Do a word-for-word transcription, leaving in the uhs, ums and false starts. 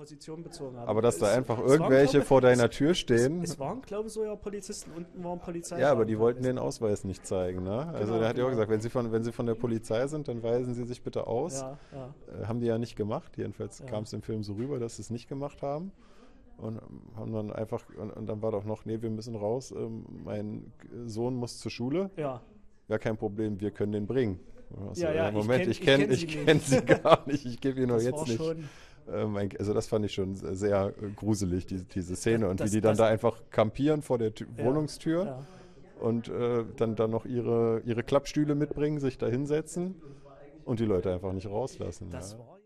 Position bezogen haben. Aber dass da Es- einfach es waren, irgendwelche glaube, vor deiner es, Tür stehen. Es, es waren, glaube ich, so ja Polizisten, unten waren Polizei. Ja, aber die wollten den Ausweis nicht zeigen. Ne? Also Genau, der hat ja auch genau. gesagt, wenn Sie, von, wenn Sie von der Polizei sind, dann weisen Sie sich bitte aus. Ja, ja. Äh, haben die ja nicht gemacht. Jedenfalls Ja. kam es im Film so rüber, dass sie es nicht gemacht haben. Und ähm, haben dann einfach, und, und dann war doch noch, nee, wir müssen raus, ähm, mein Sohn muss zur Schule. Ja. Ja, kein Problem, wir können den bringen. Also, Ja, ja, ich Moment, kenn- ich ich kenne kenn ich sie kenn nicht. sie gar nicht, ich gebe ihn nur Das jetzt war nicht. schon- Ähm, ein- also das fand ich schon sehr äh, gruselig, die, diese Szene. Und Das- wie die dann das- da einfach kampieren vor der Tü- Ja, Wohnungstür ja. und äh, dann, dann noch ihre, ihre Klappstühle mitbringen, sich da hinsetzen und die Leute einfach nicht rauslassen. Das ja. war